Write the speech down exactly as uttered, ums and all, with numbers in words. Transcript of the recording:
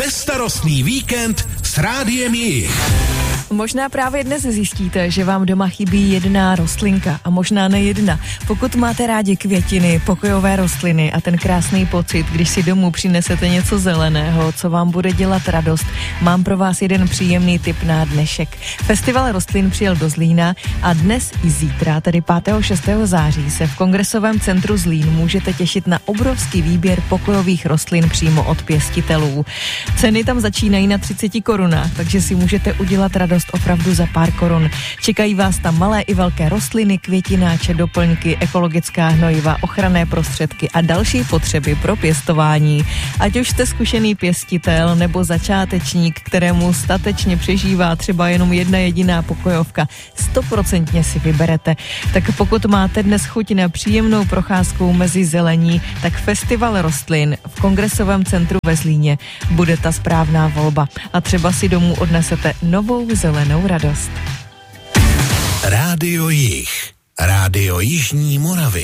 Bezstarostný víkend s Rádiem Jich. Možná právě dnes zjistíte, že vám doma chybí jedna rostlinka a možná ne jedna. Pokud máte rádi květiny, pokojové rostliny a ten krásný pocit, když si domů přinesete něco zeleného, co vám bude dělat radost, mám pro vás jeden příjemný tip na dnešek. Festival rostlin přijel do Zlína a dnes i zítra, tedy pátého a šestého září, se v Kongresovém centru Zlín můžete těšit na obrovský výběr pokojových rostlin přímo od pěstitelů. Ceny tam začínají na třicet korunách, takže si můžete udělat radost opravdu za pár korun. Čekají vás tam malé i velké rostliny, květináče, doplňky, ekologická hnojiva, ochranné prostředky a další potřeby pro pěstování. Ať už jste zkušený pěstitel nebo začátečník, kterému statečně přežívá třeba jenom jedna jediná pokojovka, stoprocentně si vyberete. Tak pokud máte dnes chuť na příjemnou procházku mezi zelení, tak Festival rostlin v Kongresovém centru ve Zlíně bude ta správná volba. A třeba si domů odnesete novou zelenou radost. Rádio Jich. Rádio Jižní Moravy.